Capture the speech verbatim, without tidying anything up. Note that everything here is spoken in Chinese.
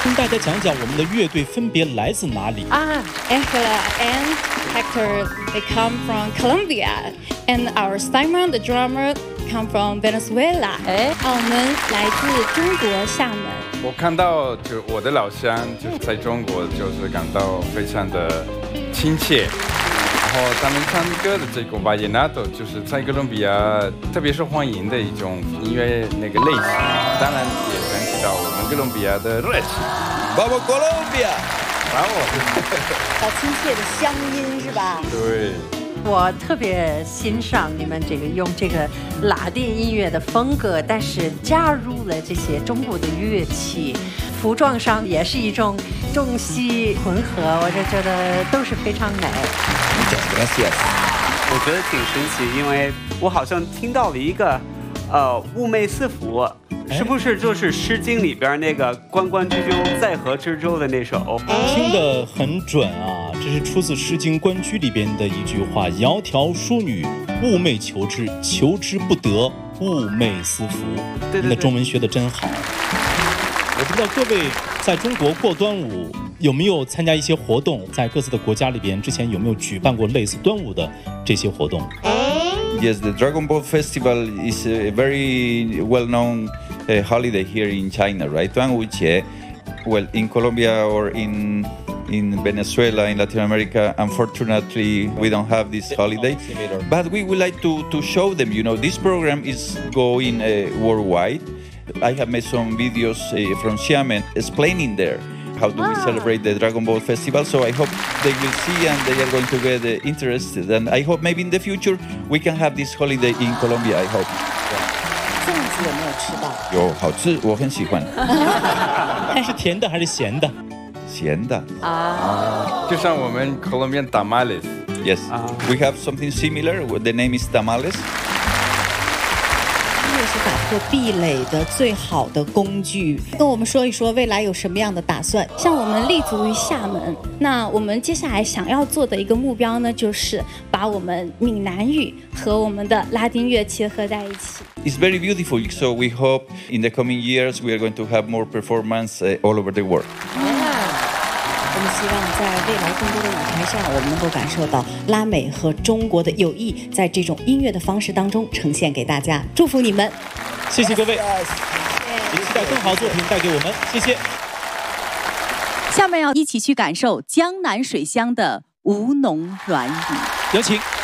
跟大家讲讲我们的乐队分别来自哪里啊 Angela and Hector, they come from Colombia, and our Simon, the drummer, come from Venezuela. 哎， 啊，我们来自中国厦门。 我看到就我的老乡就是在中国，就是感到非常的亲切。然后他们唱歌的这个 Vallenato 就是在哥伦比亚特别受欢迎的一种音乐那个类型，当然也想起到我们哥伦比亚的热情。 Vamos Colombia！ Bravo！ 好亲切的乡音是吧？ 对。 我特别欣赏你们这个用这个拉丁音乐的风格，但是加入了这些中国的乐器，服装上也是一种中西混合，我就觉得都是非常美。 我觉得挺神奇，因为我好像听到了一个呃寤寐思服，是不是就是《诗经》里边那个“关关雎鸠，在河之洲”的那首？ 听得很准啊！这是出自《诗经·关雎》里边的一句话：“窈窕淑女，寤寐求之，求之不得，寤寐思服。” 对对对， 你的中文学得真好。我不知道各位在中国过端午有没有参加一些活动，在各自的国家里边之前有没有举办过类似端午的这些活动？ Yes, the Dragon Boat Festival is a very well-known uh, holiday here in China, right? 端午节 Well, in Colombia or in in Venezuela, in Latin America, unfortunately, we don't have this holiday. But we would like to, to show them, you know, this program is going uh, worldwide. I have made some videos uh, from Xiamen explaining there how do we celebrate the Dragon Ball Festival. So I hope they will see and they are going to get uh, interested. And I hope maybe in the future we can have this holiday in Colombia, I hope. 粽子有没有吃到？ 有，好吃，我很喜欢。 是甜的还是咸的？ 咸的啊， 就像我们 Colombian tamales. Yes, we have something similar. The name is tamales. 音乐是打破壁垒的最好的工具。跟我们说一说未来有什么样的打算？ 像我们立足于厦门，那我们接下来想要做的一个目标呢，就是把我们闽南语和我们的拉丁乐器合在一起。 It's very beautiful. So we hope in the coming years we are going to have more performance uh, all over the world. 我们希望在未来更多的舞台上，我们能够感受到拉美和中国的友谊，在这种音乐的方式当中呈现给大家。祝福你们！ 谢谢各位，也期待更好作品带给我们。谢谢。 下面要一起去感受江南水乡的吴侬软语， 有请。